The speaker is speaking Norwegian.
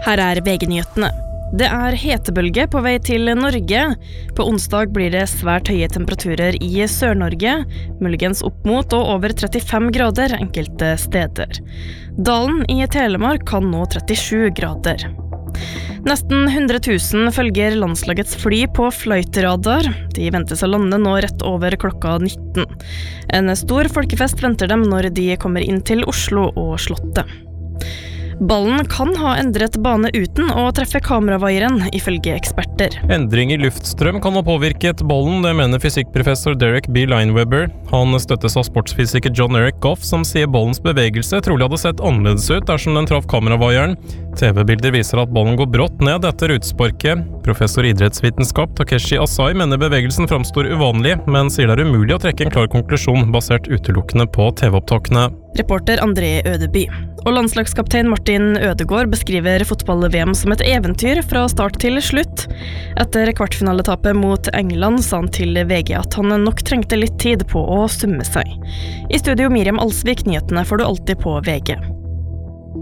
Her VG-nyhetene. Det hetebølge på vei til Norge. På onsdag blir det svært høye temperaturer i Sør-Norge, muligens opp mot og over 35 grader enkelte steder. Dalen i Telemark kan nå 37 grader. Nesten 100 000 følger landslagets fly på flightradar. De ventes å lande nå rett over klokka 19. En stor folkefest venter dem når de kommer inn til Oslo og Slottet. Ballen kan ha endret bane uten å treffe kameravaieren, ifølge eksperter. Endring i luftstrøm kan ha påvirket bollen, det mener fysikkprofessor Derek B. Lineweber. Han støttes av sportsfysiker John Eric Goff, som sier bollens bevegelse trolig hadde sett annerledes ut dersom den traff kameravaieren. TV-bilder viser at bollen går brått ned etter utsparket. Professor i idrettsvitenskap Takeshi Asai mener bevegelsen framstår uvanlig, men sier det er umulig å trekke en klar konklusjon basert utelukkende på TV-opptakene. Reporter André Ødeby. Og landslagskaptein Martin Ødegaard beskriver fotball-VM som et eventyr fra start til slutt. Etter kvartfinaletapet mot England sa han til VG at han nok trengte litt tid på å summe seg. I studio Miriam Alsvik, nyhetene får du alltid på VG.